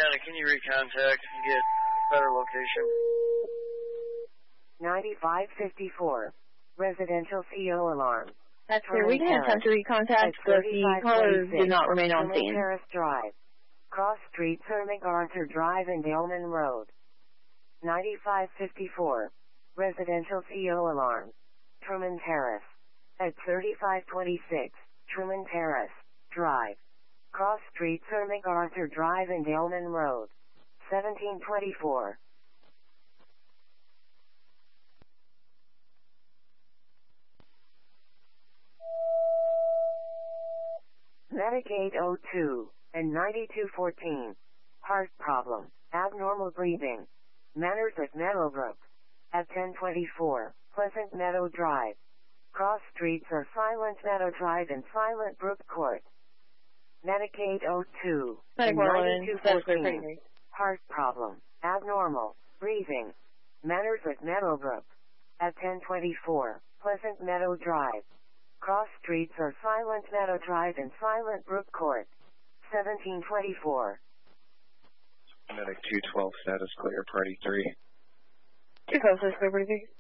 Medic, can you recontact and get better location? 9554. Residential CO alarm. That's clear. We can attempt to recontact, but the caller did not remain on scene. Terrace Drive. Cross Street, Sir MacArthur Drive and Daleman Road. 9554. Residential CO alarm. Truman Terrace. At 3526, Truman Terrace Drive. Cross Street, Sir MacArthur Drive and Daleman Road. 1724. Medic 802 and 9214. Heart problem. Abnormal breathing. Manners at Meadowbrook. At 1024, Pleasant Meadow Drive. Cross streets are Silent Meadow Drive and Silent Brook Court. Medic 802 and 9214. Heart problem. Abnormal breathing. Manners at Meadowbrook. At 1024, Pleasant Meadow Drive. Cross streets are Silent Meadow Drive and Silent Brook Court. 1724. Medic 212, status clear, party 3. 212, status clear, party 3.